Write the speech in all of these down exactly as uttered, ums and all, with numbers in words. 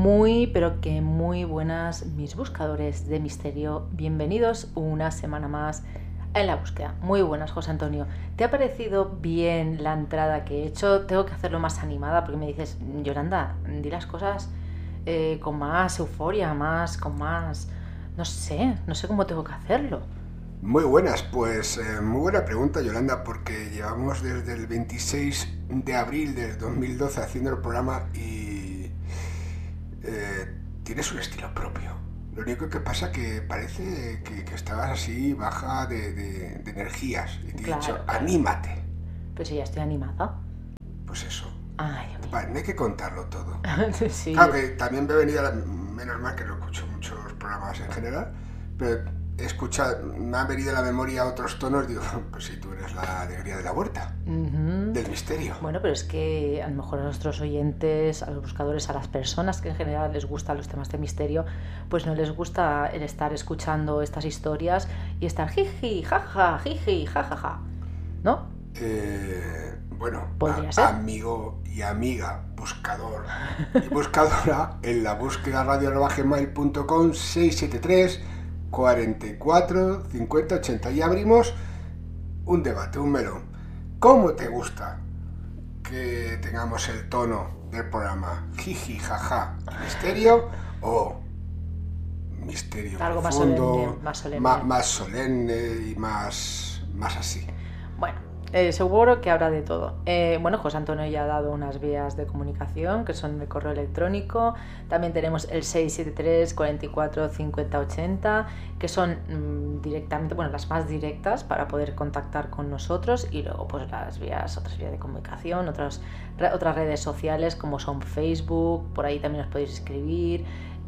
Muy, pero que muy buenas mis buscadores de misterio. Bienvenidos una semana más en la búsqueda. Muy buenas, José Antonio. ¿Te ha parecido bien la entrada que he hecho? Tengo que hacerlo más animada porque me dices, Yolanda, di las cosas eh, con más euforia, más, con más... No sé, no sé cómo tengo que hacerlo. Muy buenas, pues eh, muy buena pregunta, Yolanda, porque llevamos desde el veintiséis de abril del dos mil doce haciendo el programa y eh, tienes un estilo propio. Lo único que pasa que parece que, que estabas así baja de, de, de energías y te he Claro, dicho, claro. anímate. Pero si ya estoy animada. Pues eso. Ay, Dios mío. Vale, no hay que contarlo todo. Sí. Claro que también me he venido, a la, menos mal que no escucho muchos programas en general, pero escucha, me han venido a la memoria otros tonos, digo, pues si tú eres la alegría de la huerta, Uh-huh. del misterio. Bueno, pero es que a lo mejor a nuestros oyentes, a los buscadores, a las personas que en general les gustan los temas de misterio, pues no les gusta el estar escuchando estas historias y estar jiji, jaja, jiji, jajaja, ¿no? Eh, bueno, Podría a, ser. amigo y amiga, buscador y buscadora, en la búsqueda radio arroba gmail punto com, seis siete tres, cuarenta y cuatro, cincuenta, ochenta, y abrimos un debate, un melón. ¿Cómo te gusta que tengamos el tono del programa? Jiji, jaja, misterio o misterio Algo más profundo, solemne, más solemne. ma- más solemne y más, más así. Bueno, eh, seguro que habrá de todo. Eh, bueno, José Antonio ya ha dado unas vías de comunicación que son el correo electrónico. También tenemos el seis siete tres, cuarenta y cuatro, cincuenta, ochenta, que son mmm, directamente, bueno, las más directas para poder contactar con nosotros. Y luego, pues las vías, otras vías de comunicación, otras, re, otras redes sociales como son Facebook, por ahí también os podéis escribir,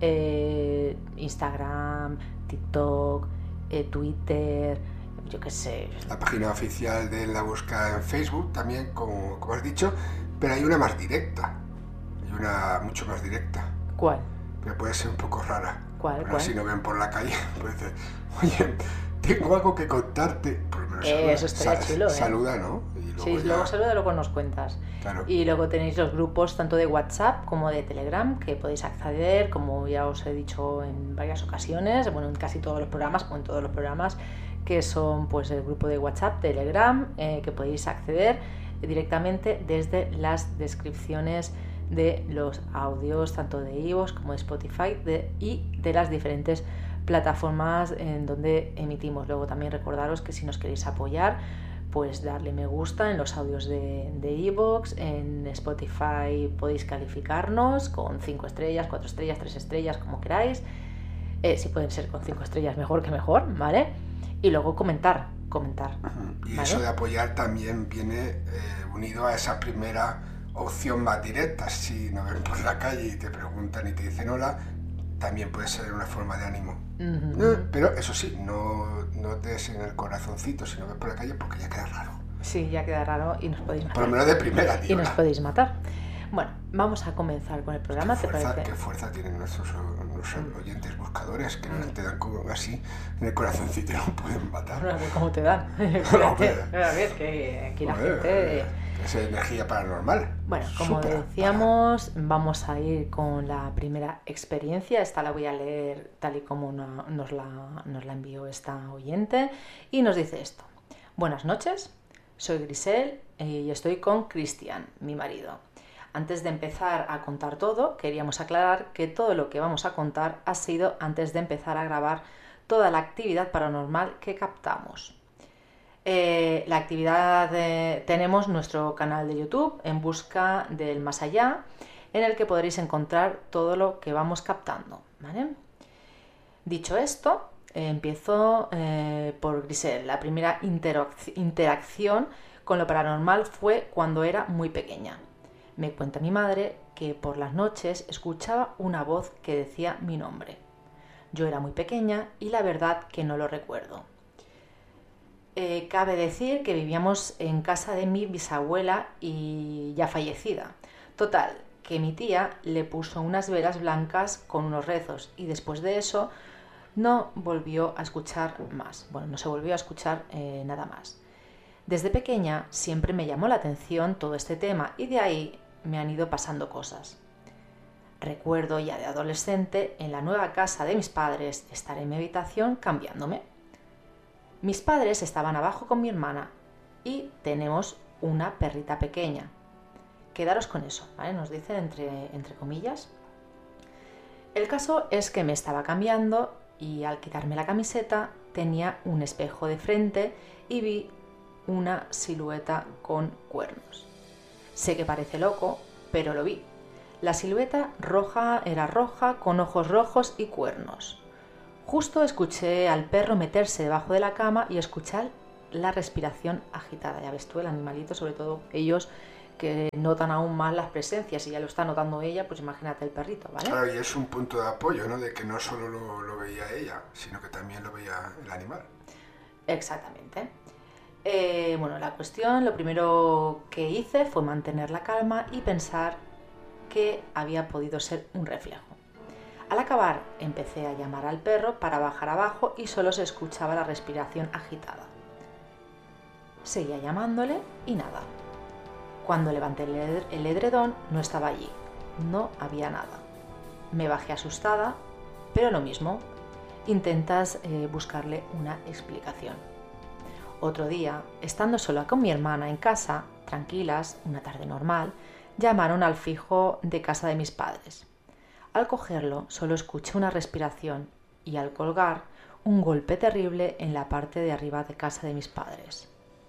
eh, Instagram, TikTok, eh, Twitter. Yo qué sé. La página oficial de La Búsqueda en Facebook también, como, como has dicho, pero hay una más directa. Hay una mucho más directa. ¿Cuál? Pero puede ser un poco rara. ¿Cuál? Pero ¿Cuál? si no ven por la calle, pues dicen, oye, tengo algo que contarte. Por lo menos Eh, saluda, eso estaría sal, chulo, ¿eh? Saluda, ¿no? Y luego sí, ya... luego saluda, luego nos cuentas. Claro. Y luego tenéis los grupos tanto de WhatsApp como de Telegram que podéis acceder, como ya os he dicho en varias ocasiones, bueno, en casi todos los programas o en todos los programas, que son pues el grupo de WhatsApp, Telegram, eh, que podéis acceder directamente desde las descripciones de los audios, tanto de iVoox como de Spotify de, y de las diferentes plataformas en donde emitimos. Luego también recordaros que si nos queréis apoyar, pues darle me gusta en los audios de iVoox, en Spotify podéis calificarnos con cinco estrellas, cuatro estrellas, tres estrellas, como queráis. Eh, si pueden ser con cinco estrellas, mejor que mejor, ¿vale? Y luego comentar, comentar. Uh-huh. Y ¿vale? eso de apoyar también viene eh, unido a esa primera opción más directa. Si nos ven por la calle y te preguntan y te dicen hola, también puede ser una forma de ánimo. Uh-huh. eh, pero eso sí, no, no des en el corazoncito si nos ves por la calle porque ya queda raro. Sí, ya queda raro y nos podéis matar. Por lo menos de primera, tío. Y nos podéis matar. Bueno, vamos a comenzar con el programa. ¿Qué fuerza, ¿te parece? ¿Qué fuerza tienen nuestros, nuestros oyentes buscadores que mm. te dan como así en el corazoncito y no pueden matar? Bueno, ¿cómo te dan? No, a ver, que aquí la Joder, gente... Esa energía paranormal. Bueno, como Supra decíamos, para... vamos a ir con la primera experiencia. Esta la voy a leer tal y como no, nos, la, nos la envió esta oyente. Y nos dice esto. Buenas noches, soy Grisel y estoy con Cristian, mi marido. Antes de empezar a contar todo, queríamos aclarar que todo lo que vamos a contar ha sido antes de empezar a grabar toda la actividad paranormal que captamos. Eh, la actividad de, tenemos nuestro canal de YouTube En Busca del Más Allá, en el que podréis encontrar todo lo que vamos captando, ¿vale? Dicho esto, eh, empiezo eh, por Grisel. La primera interac- interacción con lo paranormal fue cuando era muy pequeña. Me cuenta mi madre que por las noches escuchaba una voz que decía mi nombre. Yo era muy pequeña y la verdad que no lo recuerdo. Eh, cabe decir que vivíamos en casa de mi bisabuela y ya fallecida. Total, que mi tía le puso unas velas blancas con unos rezos y después de eso no volvió a escuchar más. Bueno, no se volvió a escuchar eh, nada más. Desde pequeña siempre me llamó la atención todo este tema y de ahí me han ido pasando cosas. Recuerdo ya de adolescente, en la nueva casa de mis padres, estar en mi habitación cambiándome. Mis padres estaban abajo con mi hermana y tenemos una perrita pequeña. Quedaros con eso, ¿vale? Nos dice entre, entre comillas. El caso es que me estaba cambiando y al quitarme la camiseta tenía un espejo de frente y vi una silueta con cuernos. Sé que parece loco, pero lo vi. La silueta roja era roja, con ojos rojos y cuernos. Justo escuché al perro meterse debajo de la cama y escuchar la respiración agitada. Ya ves tú, el animalito, sobre todo ellos que notan aún más las presencias y ya lo está notando ella, pues imagínate el perrito, ¿vale? Claro, y es un punto de apoyo, ¿no? De que no solo lo, lo veía ella, sino que también lo veía el animal. Exactamente. Eh, bueno, la cuestión, lo primero que hice fue mantener la calma y pensar que había podido ser un reflejo. Al acabar, empecé a llamar al perro para bajar abajo y solo se escuchaba la respiración agitada. Seguía llamándole y nada. Cuando levanté el edredón, no estaba allí. No había nada. Me bajé asustada, pero lo mismo. Intentas eh, buscarle una explicación. Otro día, estando sola con mi hermana en casa, tranquilas, una tarde normal, llamaron al fijo de casa de mis padres. Al cogerlo, solo escuché una respiración y al colgar, un golpe terrible en la parte de arriba de casa de mis padres.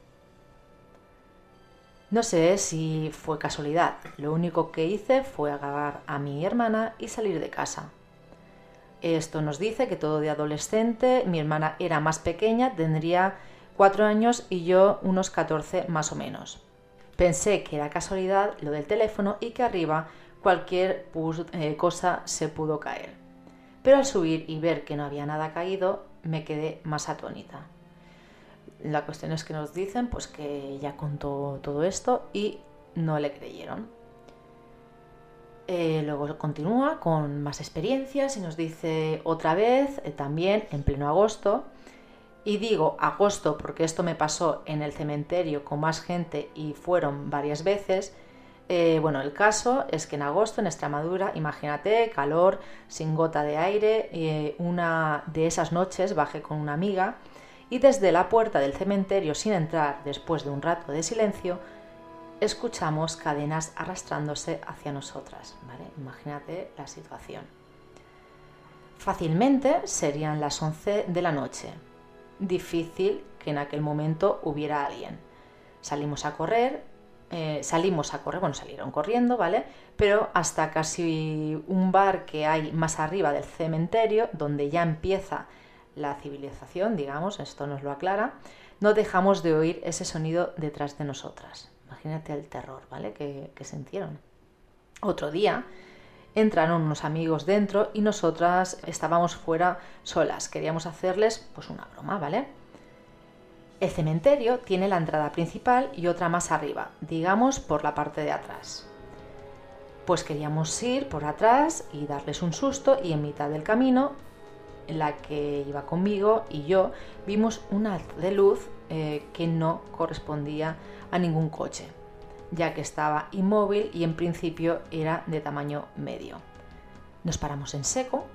No sé si fue casualidad, lo único que hice fue agarrar a mi hermana y salir de casa. Esto nos dice que todo de adolescente, mi hermana era más pequeña, tendría cuatro años y yo unos catorce más o menos. Pensé que era casualidad lo del teléfono y que arriba cualquier eh, cosa se pudo caer. Pero al subir y ver que no había nada caído, me quedé más atónita. La cuestión es que nos dicen pues que ella contó todo esto y no le creyeron. Eh, luego continúa con más experiencias y nos dice otra vez, eh, también en pleno agosto, y digo agosto porque esto me pasó en el cementerio con más gente y fueron varias veces. Eh, bueno, el caso es que en agosto en Extremadura, imagínate, calor, sin gota de aire, eh, una de esas noches bajé con una amiga y desde la puerta del cementerio, sin entrar, después de un rato de silencio, escuchamos cadenas arrastrándose hacia nosotras, ¿vale? Imagínate la situación. Fácilmente serían las once de la noche. Difícil que en aquel momento hubiera alguien. Salimos a correr, eh, salimos a correr, bueno, salieron corriendo, ¿vale? Pero hasta casi un bar que hay más arriba del cementerio, donde ya empieza la civilización, digamos, esto nos lo aclara, no dejamos de oír ese sonido detrás de nosotras. Imagínate el terror, ¿vale? Que, que sintieron. Otro día entraron unos amigos dentro y nosotras estábamos fuera solas. Queríamos hacerles pues una broma, ¿vale? El cementerio tiene la entrada principal y otra más arriba, digamos por la parte de atrás. Pues queríamos ir por atrás y darles un susto y en mitad del camino, la que iba conmigo y yo vimos un haz de luz eh, que no correspondía a ningún coche, ya que estaba inmóvil y en principio era de tamaño medio. Nos paramos en seco,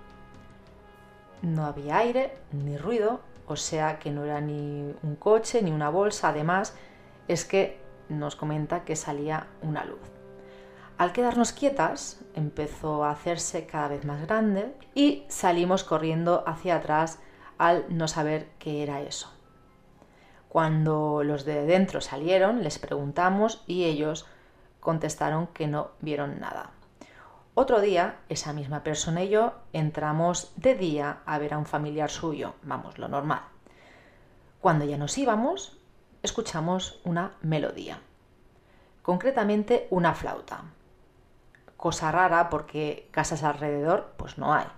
no había aire ni ruido, o sea que no era ni un coche ni una bolsa. Además es que nos comenta que salía una luz. Al quedarnos quietas empezó a hacerse cada vez más grande y salimos corriendo hacia atrás al no saber qué era eso. Cuando los de dentro salieron, les preguntamos y ellos contestaron que no vieron nada. Otro día, esa misma persona y yo entramos de día a ver a un familiar suyo, vamos, lo normal. Cuando ya nos íbamos, escuchamos una melodía, concretamente una flauta. Cosa rara porque casas alrededor pues no hay.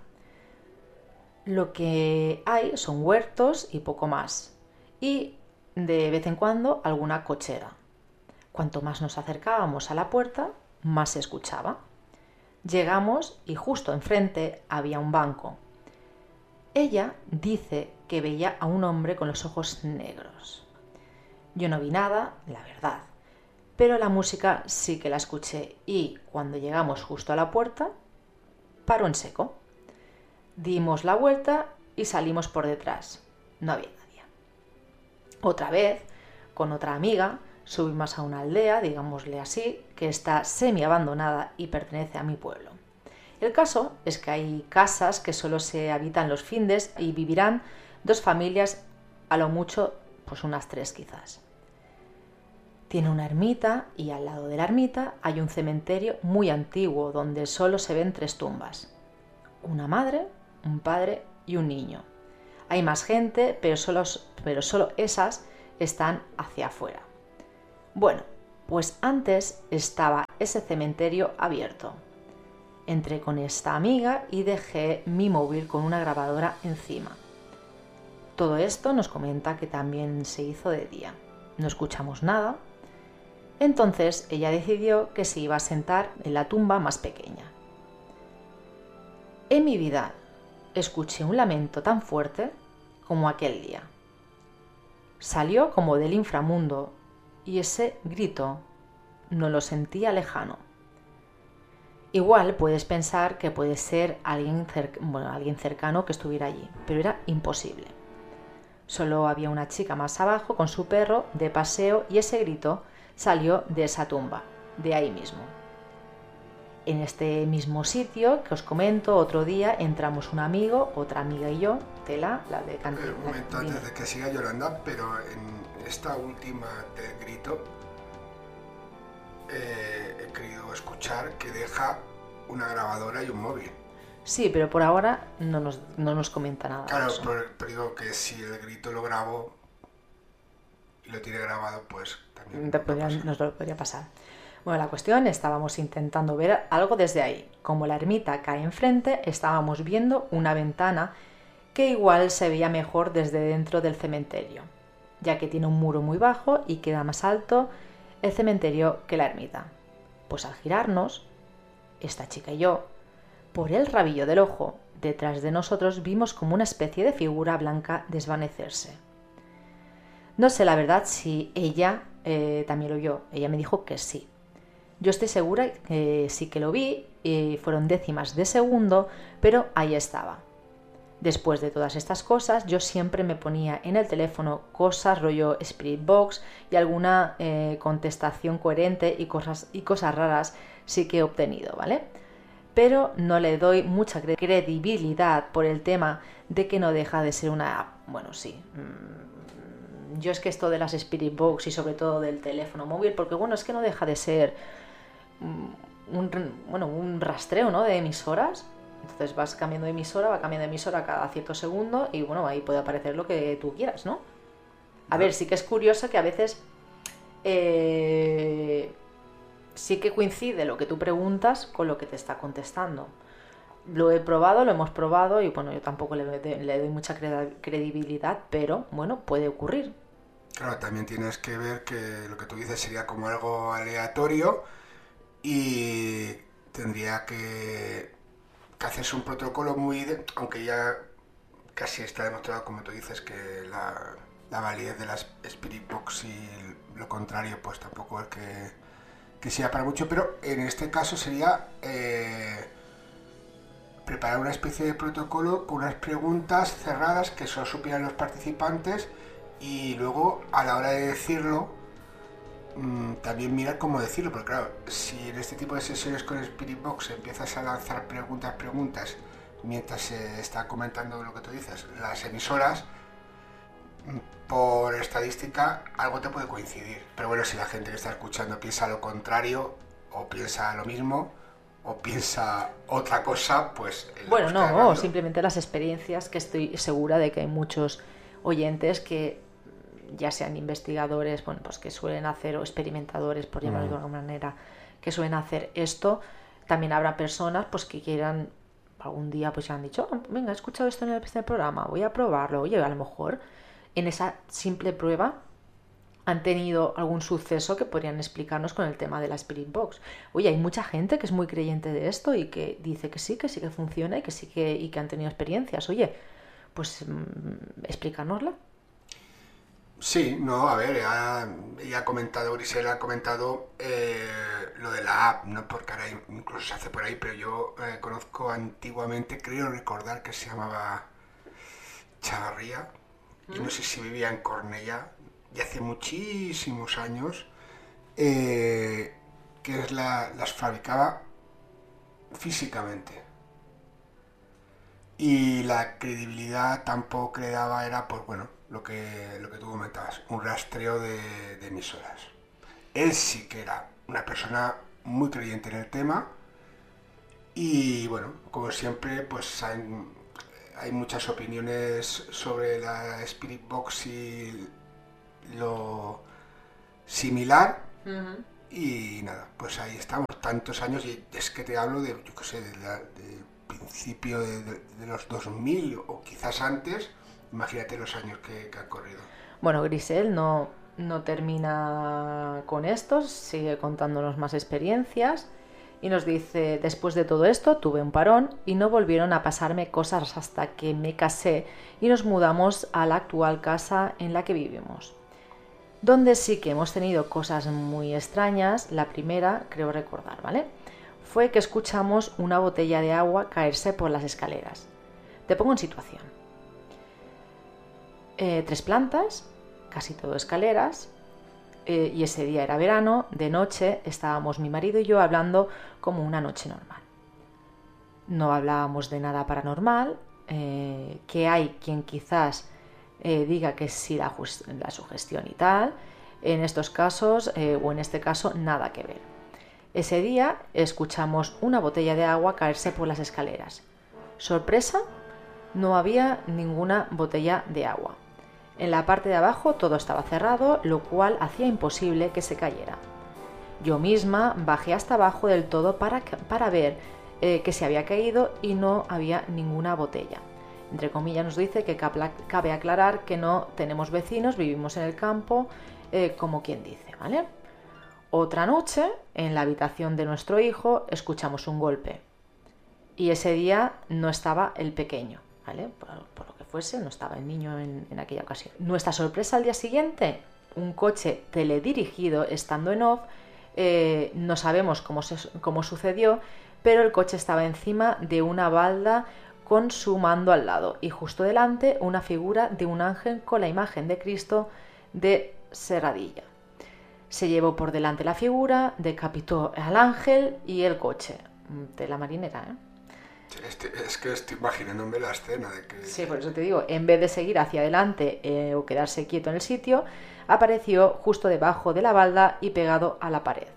Lo que hay son huertos y poco más. Y de vez en cuando alguna cochera. Cuanto más nos acercábamos a la puerta, más se escuchaba. Llegamos y justo enfrente había un banco. Ella dice que veía a un hombre con los ojos negros. Yo no vi nada, la verdad, pero la música sí que la escuché y cuando llegamos justo a la puerta, paró en seco. Dimos la vuelta y salimos por detrás. No había nadie. Otra vez, con otra amiga, subimos a una aldea, digámosle así, que está semi abandonada y pertenece a mi pueblo. El caso es que hay casas que solo se habitan los findes y vivirán dos familias, a lo mucho, pues unas tres quizás. Tiene una ermita y al lado de la ermita hay un cementerio muy antiguo donde solo se ven tres tumbas. Una madre, un padre y un niño. Hay más gente, pero solo, pero solo esas están hacia afuera. Bueno, pues antes estaba ese cementerio abierto. Entré con esta amiga y dejé mi móvil con una grabadora encima. Todo esto nos comenta que también se hizo de día. No escuchamos nada. Entonces ella decidió que se iba a sentar en la tumba más pequeña. En mi vida escuché un lamento tan fuerte como aquel día. Salió como del inframundo y ese grito no lo sentía lejano. Igual puedes pensar que puede ser alguien, cerc- bueno, alguien cercano que estuviera allí, pero era imposible. Solo había una chica más abajo con su perro de paseo y ese grito salió de esa tumba, de ahí mismo. En este mismo sitio que os comento, otro día entramos un amigo, otra amiga y yo, Tela, la de Cantina. Un momento antes de que siga Yolanda, pero en esta última del grito eh, he querido escuchar que deja una grabadora y un móvil. Sí, pero por ahora no nos, no nos comenta nada. Claro, pero, pero digo que si el grito lo grabo y lo tiene grabado, pues también Te podría, nos lo podría pasar. Bueno, la cuestión, estábamos intentando ver algo desde ahí. Como la ermita cae enfrente, estábamos viendo una ventana que igual se veía mejor desde dentro del cementerio, ya que tiene un muro muy bajo y queda más alto el cementerio que la ermita. Pues al girarnos, esta chica y yo, por el rabillo del ojo, detrás de nosotros vimos como una especie de figura blanca desvanecerse. No sé la verdad si ella eh, también lo vio. Ella me dijo que sí. Yo estoy segura que sí que lo vi, y fueron décimas de segundo, pero ahí estaba. Después de todas estas cosas, yo siempre me ponía en el teléfono cosas rollo Spirit Box y alguna eh, contestación coherente y cosas, y cosas raras sí que he obtenido, ¿vale? Pero no le doy mucha credibilidad por el tema de que no deja de ser una app. Bueno, sí. Yo es que esto de las Spirit Box y sobre todo del teléfono móvil, porque bueno, es que no deja de ser un, bueno, un rastreo, ¿no?, de emisoras. Entonces vas cambiando de emisora, va cambiando de emisora cada cierto segundo y bueno, ahí puede aparecer lo que tú quieras, ¿no? A ver, sí que es curioso que a veces eh, sí que coincide lo que tú preguntas con lo que te está contestando. Lo he probado, lo hemos probado y bueno, yo tampoco le, le doy mucha credibilidad, pero bueno, puede ocurrir. Claro, también tienes que ver que lo que tú dices sería como algo aleatorio y tendría que, que hacerse un protocolo muy... De, aunque ya casi está demostrado, como tú dices, que la, la validez de las Spirit Box y lo contrario pues tampoco es que, que sea para mucho, pero en este caso sería eh, preparar una especie de protocolo con unas preguntas cerradas que solo supieran los participantes y luego a la hora de decirlo mmm, también mirar cómo decirlo, porque claro, si en este tipo de sesiones con Spirit Box empiezas a lanzar preguntas, preguntas mientras se está comentando lo que tú dices, las emisoras, por estadística algo te puede coincidir, pero bueno, si la gente que está escuchando piensa lo contrario o piensa lo mismo o piensa otra cosa, pues... Bueno, no, o simplemente las experiencias, que estoy segura de que hay muchos oyentes que ya sean investigadores, bueno, pues que suelen hacer, o experimentadores, por llamarlo mm. de alguna manera, que suelen hacer esto. También habrá personas pues que quieran, algún día pues ya han dicho, oh, venga, he escuchado esto en el, en el programa, voy a probarlo. Oye, a lo mejor en esa simple prueba han tenido algún suceso que podrían explicarnos con el tema de la Spirit Box. Oye, hay mucha gente que es muy creyente de esto y que dice que sí, que sí que funciona y que sí que, y que han tenido experiencias. Oye, pues mmm, explícanosla. Sí, no, a ver, ella, ella ha comentado, Grisel ha comentado eh, lo de la app, no porque ahora incluso se hace por ahí, pero yo eh, conozco antiguamente, creo recordar que se llamaba Chavarría, y no sé si vivía en Cornellá, y hace muchísimos años, eh, que es la, las fabricaba físicamente. Y la credibilidad tampoco le daba era, pues bueno, lo que, lo que tú comentabas, un rastreo de, de emisoras. Él sí que era una persona muy creyente en el tema y bueno, como siempre, pues hay, hay muchas opiniones sobre la Spirit Box y lo similar. Uh-huh. Y nada, pues ahí estamos, tantos años, y es que te hablo de, yo qué sé, de, la, de principio de, de, de los dos mil o quizás antes. Imagínate los años que, que han corrido. Bueno, Grisel no, no termina con esto, sigue contándonos más experiencias y nos dice: después de todo esto tuve un parón y no volvieron a pasarme cosas hasta que me casé y nos mudamos a la actual casa en la que vivimos. Donde sí que hemos tenido cosas muy extrañas, la primera, creo recordar, ¿vale? Fue que escuchamos una botella de agua caerse por las escaleras. Te pongo en situación. Eh, tres plantas, casi todo escaleras, eh, y ese día era verano, de noche estábamos mi marido y yo hablando como una noche normal. No hablábamos de nada paranormal, eh, que hay quien quizás eh, diga que sí la, la sugestión y tal, en estos casos, eh, o en este caso, nada que ver. Ese día escuchamos una botella de agua caerse por las escaleras. Sorpresa, no había ninguna botella de agua. En la parte de abajo todo estaba cerrado, lo cual hacía imposible que se cayera. Yo misma bajé hasta abajo del todo para, para ver eh, que se había caído y no había ninguna botella. Entre comillas nos dice que cabe aclarar que no tenemos vecinos, vivimos en el campo, eh, como quien dice, ¿vale? Otra noche, en la habitación de nuestro hijo, escuchamos un golpe. Y ese día no estaba el pequeño, ¿vale? Por, por lo que fuese, no estaba el niño en, en aquella ocasión. Nuestra sorpresa al día siguiente, un coche teledirigido estando en off, eh, no sabemos cómo, se, cómo sucedió, pero el coche estaba encima de una balda con su mando al lado y justo delante una figura de un ángel con la imagen de Cristo de Serradilla. Se llevó por delante la figura, decapitó al ángel y el coche. De la marinera, ¿eh? Este, es que estoy imaginándome la escena de que... Sí, por eso te digo, en vez de seguir hacia adelante eh, o quedarse quieto en el sitio, apareció justo debajo de la balda y pegado a la pared.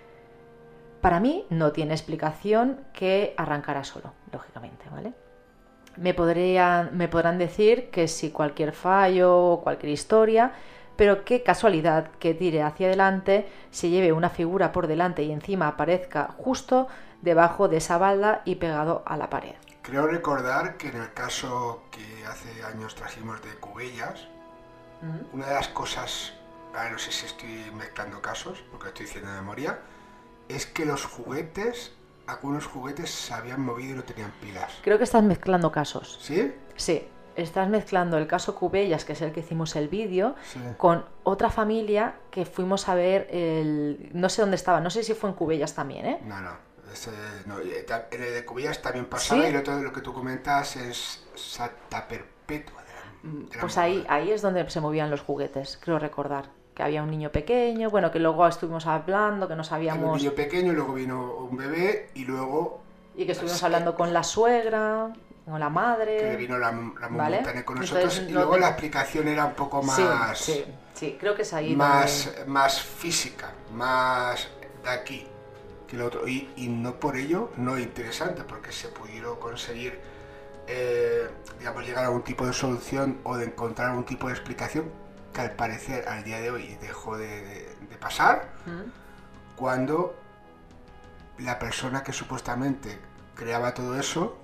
Para mí no tiene explicación que arrancara solo, lógicamente, ¿vale? Me, podrían, me podrán decir que si cualquier fallo o cualquier historia, pero qué casualidad que tire hacia adelante, se lleve una figura por delante y encima aparezca justo debajo de esa balda y pegado a la pared. Creo recordar que en el caso que hace años trajimos de Cubellas, uh-huh. una de las cosas, a ver, no sé si estoy mezclando casos, porque estoy diciendo de memoria, es que los juguetes, algunos juguetes se habían movido y no tenían pilas. Creo que estás mezclando casos. ¿Sí? Sí. Estás mezclando el caso Cubellas, que es el que hicimos el vídeo, sí. con otra familia que fuimos a ver, el... no sé dónde estaba, no sé si fue en Cubellas también, ¿eh? No, no, ese, no en el de Cubellas también pasaba, ¿sí? Y lo, todo lo que tú comentas es Santa Perpetua. De la, de la pues ahí, ahí es donde se movían los juguetes, creo recordar. Que había un niño pequeño, bueno, que luego estuvimos hablando, que no sabíamos... Un niño pequeño, luego vino un bebé y luego... Y que estuvimos hablando con la suegra... con la madre, que vino la, la ¿vale? con nosotros. Entonces, y luego tengo... la explicación era un poco más sí, sí, sí, creo que es ahí más, donde... más física, más de aquí que lo otro, y, y no por ello no interesante, porque se pudieron conseguir eh, digamos llegar a algún tipo de solución o de encontrar algún tipo de explicación que al parecer al día de hoy dejó de, de, de pasar ¿Mm? Cuando la persona que supuestamente creaba todo eso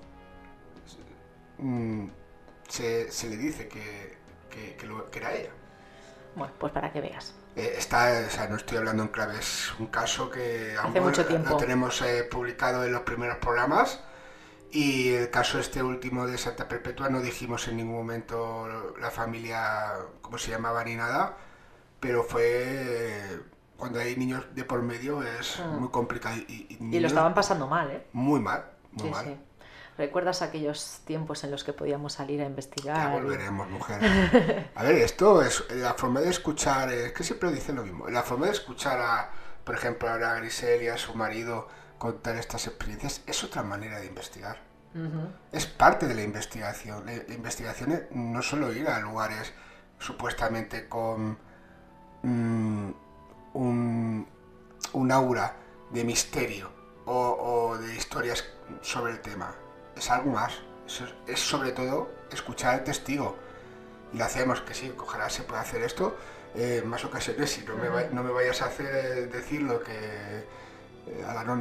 Se, se le dice que, que, que, lo, que era ella. Bueno, pues para que veas. Eh, está, o sea, no estoy hablando en clave, es un caso que hace mucho tiempo lo tenemos eh, publicado en los primeros programas Y el caso este último de Santa Perpetua no dijimos en ningún momento la familia, cómo se llamaba ni nada, pero fue cuando hay niños de por medio es mm. muy complicado. Y, y, y lo estaban pasando mal, ¿eh? Muy mal, muy sí, mal. Sí. ¿Recuerdas aquellos tiempos en los que podíamos salir a investigar? Ya volveremos, y... mujer. A ver, esto es la forma de escuchar, es que siempre dicen lo mismo, la forma de escuchar a, por ejemplo, ahora a Grisel y a su marido contar estas experiencias es otra manera de investigar. Uh-huh. Es parte de la investigación. La, la investigación es no solo ir a lugares supuestamente con mmm, un, un aura de misterio o, o de historias sobre el tema. Es algo más. Es, es sobre todo escuchar al testigo. Y lo hacemos, que sí, ojalá se pueda hacer esto en eh, más ocasiones. Si no me, va, no me vayas a hacer decir lo que eh, a la